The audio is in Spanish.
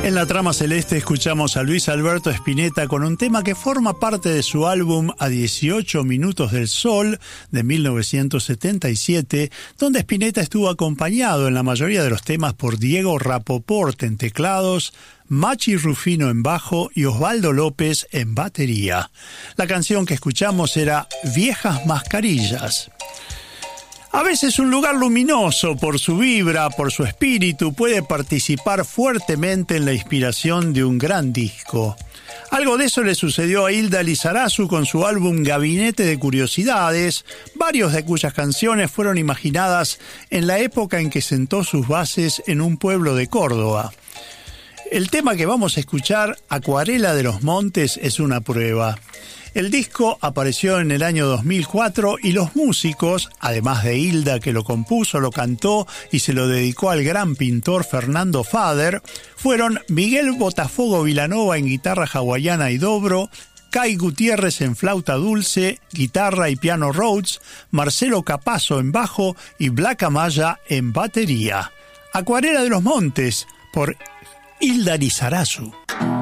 En la trama celeste escuchamos a Luis Alberto Spinetta con un tema que forma parte de su álbum A 18 Minutos del Sol de 1977, donde Spinetta estuvo acompañado en la mayoría de los temas por Diego Rapoport en teclados, Machi Rufino en bajo y Osvaldo López en batería. La canción que escuchamos era Viejas Mascarillas. A veces un lugar luminoso, por su vibra, por su espíritu, puede participar fuertemente en la inspiración de un gran disco. Algo de eso le sucedió a Hilda Lizarazu con su álbum Gabinete de Curiosidades, varios de cuyas canciones fueron imaginadas en la época en que sentó sus bases en un pueblo de Córdoba. El tema que vamos a escuchar, Acuarela de los Montes, es una prueba. El disco apareció en el año 2004 y los músicos, además de Hilda que lo compuso, lo cantó y se lo dedicó al gran pintor Fernando Fader, fueron Miguel Botafogo Vilanova en guitarra hawaiana y dobro, Kai Gutiérrez en flauta dulce, guitarra y piano Rhodes, Marcelo Capazo en bajo y Black Amaya en batería. Acuarela de los Montes, por Hilda Lizarazu.